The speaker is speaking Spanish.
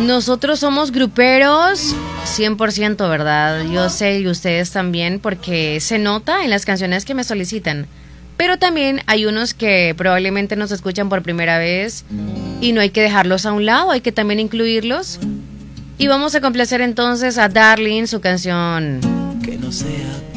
Nosotros somos gruperos 100%, ¿verdad? Yo sé y ustedes también, porque se nota en las canciones que me solicitan. Pero también hay unos que probablemente nos escuchan por primera vez y no hay que dejarlos a un lado, hay que también incluirlos. Y vamos a complacer entonces a Darling, su canción Que no sea